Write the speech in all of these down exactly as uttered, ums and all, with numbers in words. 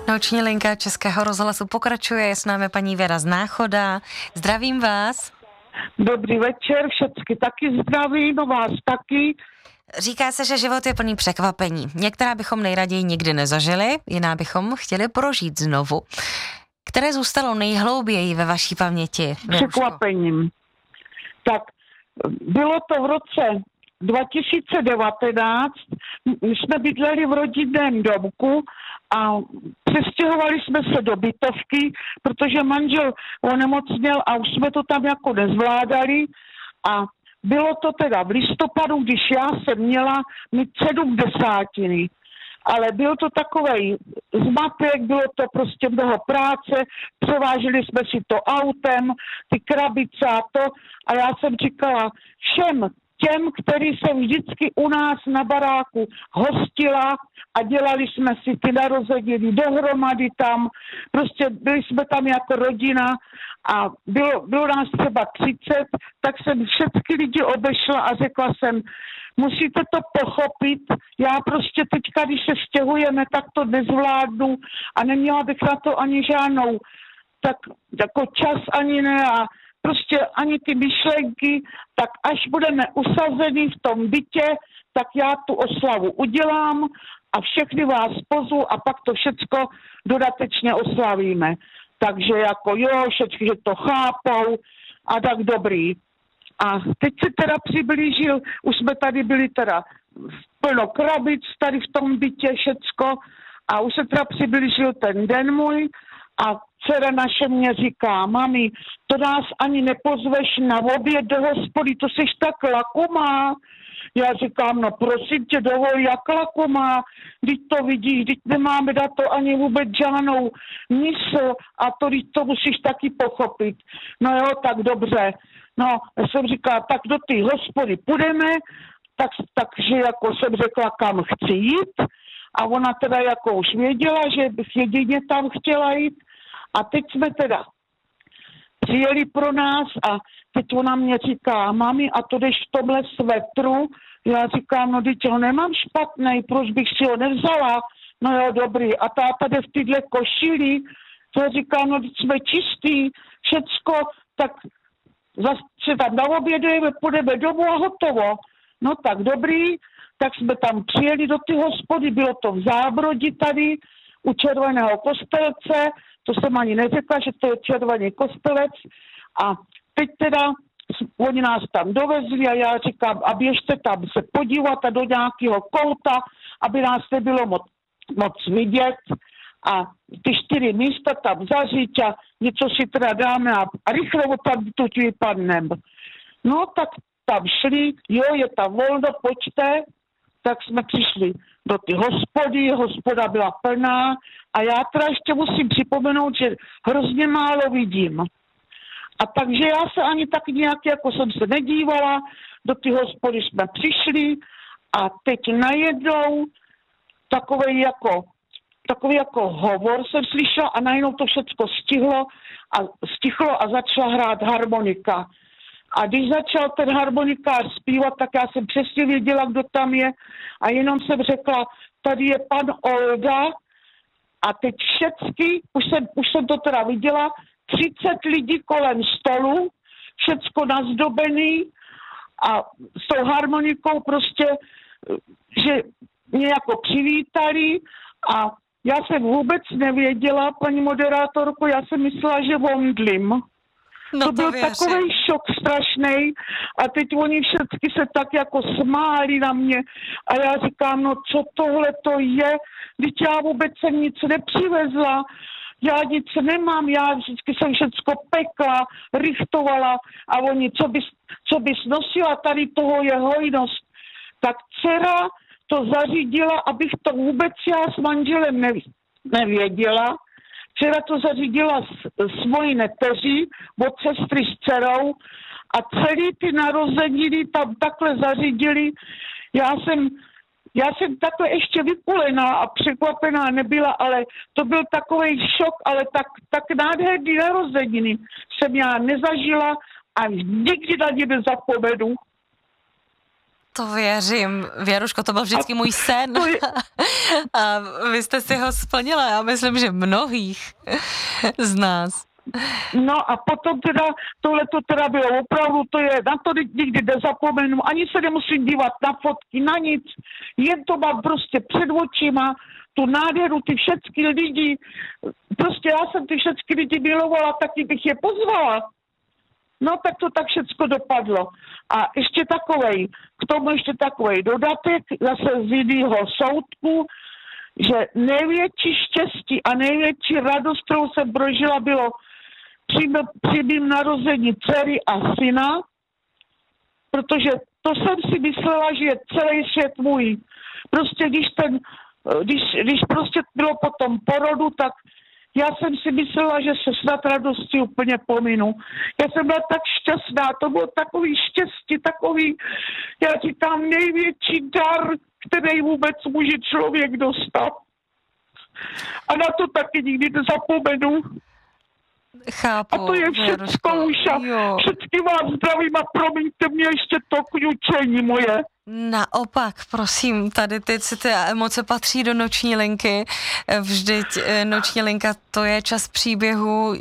Noční linka Českého rozhlasu pokračuje, je s námi paní Věra z Náchoda. Zdravím vás. Dobrý večer, všecky taky zdravím, no vás taky. Říká se, že život je plný překvapení. Některá bychom nejraději nikdy nezažili, jiná bychom chtěli prožít znovu. Které zůstalo nejhlouběji ve vaší paměti? Překvapením. Tak bylo to v roce dva tisíce devatenáct, my jsme bydleli v rodinném domku a přestěhovali jsme se do bytovky, protože manžel onemocněl a už jsme to tam jako nezvládali a bylo to teda v listopadu, když já jsem měla mít sedmdesátiny. Ale byl to takovej zmatek, bylo to prostě mnoho práce, převáželi jsme si to autem, ty krabice a to a já jsem říkala všem těm, který jsem vždycky u nás na baráku hostila a dělali jsme si ty narozeniny dohromady tam, prostě byli jsme tam jako rodina a bylo, bylo nás třeba třicet, tak jsem všechny lidi obešla a řekla jsem, musíte to pochopit, já prostě teďka, když se stěhujeme, tak to nezvládnu a neměla bych na to ani žádnou tak jako čas ani ne a prostě ani ty myšlenky, tak až budeme usazeni v tom bytě, tak já tu oslavu udělám a všechny vás pozvu a pak to všecko dodatečně oslavíme. Takže jako jo, všechny, že to chápou a tak dobrý. A teď se teda přiblížil, už jsme tady byli teda plno krabic tady v tom bytě všecko a už se teda přiblížil ten den můj a dcera naše mě říká, mami, to nás ani nepozveš na oběd do hospody, to seš tak lakomá. Já říkám, no prosím tě, dovol, jak lakomá, když to vidíš, když nemáme dát to ani vůbec žádnou mysl a to, když to musíš taky pochopit. No jo, tak dobře. No, já jsem říkala, tak do té hospody půjdeme, tak, takže jako jsem řekla, kam chci jít a ona teda jako už věděla, že bych jedině tam chtěla jít a teď jsme teda přijeli pro nás a teď ona mě říká, mami, a to jdeš v tomhle svetru? Já říkám, no teď ho nemám špatnej, proč bych si ho nevzala? No jo, dobrý. A táta jde v tyhle košili, to říkám, no teď jsme čistý, všecko, tak zase se tam naobědujeme, půjdeme domů a hotovo. No tak dobrý, tak jsme tam přijeli do ty hospody, bylo to v Zábrodí tady, u Červeného Kostelce, to jsem ani neřekla, že to je Červený Kostelec a teď teda oni nás tam dovezli a já říkám, a běžte tam se podívat a do nějakého kouta, aby nás nebylo moc, moc vidět a ty čtyři místa tam zařít a něco si teda dáme a, a rychle tam tu vypadnem. No tak tam šli, jo, je tam volno, pojďte, tak jsme přišli do ty hospody, hospoda byla plná a já teda ještě musím připomenout, že hrozně málo vidím. A takže já se ani tak nějak, jako jsem se nedívala, do ty hospody jsme přišli a teď najednou takový jako, takový jako hovor jsem slyšela a najednou to všechno stihlo a stichlo a začala hrát harmonika. A když začal ten harmonikář zpívat, tak já jsem přesně věděla, kdo tam je a jenom jsem řekla, tady je pan Olga a teď všecky, už jsem, už jsem to teda viděla, třicet lidí kolem stolu, všecko nazdobený a s tou harmonikou prostě, že mě jako přivítali a já jsem vůbec nevěděla, paní moderátorko, já jsem myslela, že omdlím. No to byl věřím. takový šok strašný a teď oni všichni se tak jako smáli na mě a já říkám, no co tohle to je, když já vůbec jsem nic nepřivezla, já nic nemám, já vždycky jsem všecko pekla, richtovala a oni, co bys, co bys nosila, tady toho je hojnost. Tak dcera to zařídila, abych to vůbec já s manželem nevěděla. Včera to zařídila s, s mojí neteří od sestry s dcerou a celý ty narozeniny tam takhle zařídili. Já jsem, já jsem takhle ještě vykulená a překvapená nebyla, ale to byl takový šok, ale tak, tak nádherný narozeniny jsem já nezažila a nikdy na ně nezapomenu. To věřím. Věruško, to byl vždycky a můj sen. Je... A vy jste si ho splnila, já myslím, že mnohých z nás. No a potom teda, tohle to teda bylo opravdu, to je, na to nikdy nezapomenu, ani se nemusím dívat na fotky, na nic, jen to mám prostě před očima, tu nádheru, ty všechny lidi, prostě já jsem ty všechny lidi milovala, taky bych je pozvala. No tak to tak všecko dopadlo. A ještě takovej, k tomu ještě takovej dodatek, zase z jiného soudku, že největší štěstí a největší radost, kterou jsem prožila, bylo při, při mým narození dcery a syna, protože to jsem si myslela, že je celý svět můj. Prostě když ten, když, když prostě bylo po tom porodu, tak já jsem si myslela, že se snad radosti úplně pominu. Já jsem byla tak šťastná, to bylo takový štěstí, takový, já říkám, největší dar, který vůbec může člověk dostat. A na to taky nikdy nezapomenu. Chápu, a to je všechno už a všechny vás zdravím a promiňte mě ještě to kňučení moje. Naopak, prosím, tady ty city a emoce patří do noční linky. Vždyť noční linka, to je čas příběhů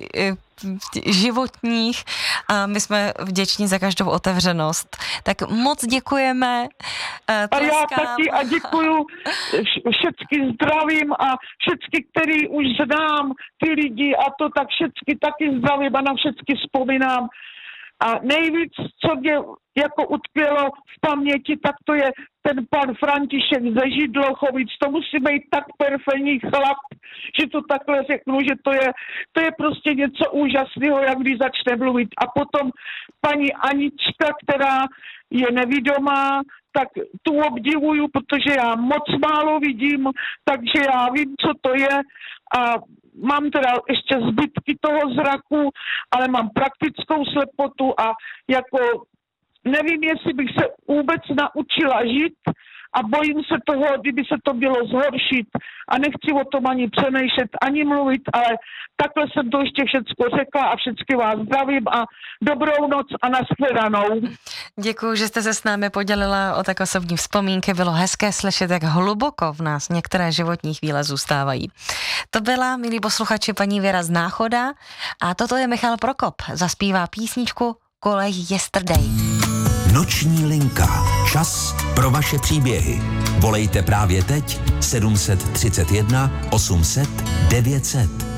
životních a my jsme vděční za každou otevřenost. Tak moc děkujeme. A já taky a děkuju, všechny zdravím a všechny, který už znám, ty lidi a to tak všechny taky zdravím a na všechny vzpomínám. A nejvíc, co mě jako utkvělo v paměti, tak to je ten pan František ze Židlochovic. To musí být tak perfektní chlap, že to takhle řeknu, že to je, to je prostě něco úžasného, jak když začne mluvit. A potom paní Anička, která je nevidomá, tak tu obdivuju, protože já moc málo vidím, takže já vím, co to je a mám teda ještě zbytky toho zraku, ale mám praktickou slepotu a jako nevím, jestli bych se vůbec naučila žít a bojím se toho, kdyby se to mělo zhoršit a nechci o tom ani přemýšlet, ani mluvit, ale takhle jsem to ještě všecko řekla a všechny vás zdravím a dobrou noc a nashledanou. Děkuji, že jste se s námi podělila o tak osobní vzpomínky. Bylo hezké slyšet, jak hluboko v nás některé životní chvíle zůstávají. To byla, milí posluchači, paní Věra z Náchoda a toto je Michal Prokop. Zaspívá písničku Kolej Yesterday. Noční linka. Čas pro vaše příběhy. Volejte právě teď sedm set třicet jedna osm set devět set.